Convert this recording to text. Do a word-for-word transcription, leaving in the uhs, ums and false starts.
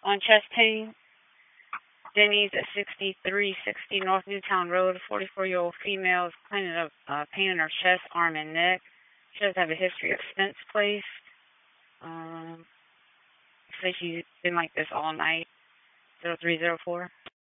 on chest pain. Denny's at sixty-three sixty North Newtown Road. forty-four-year-old female is complaining of uh, pain in her chest, arm, and neck. She does have a history of stents placed. Um, says she's been like this all night. zero three zero four.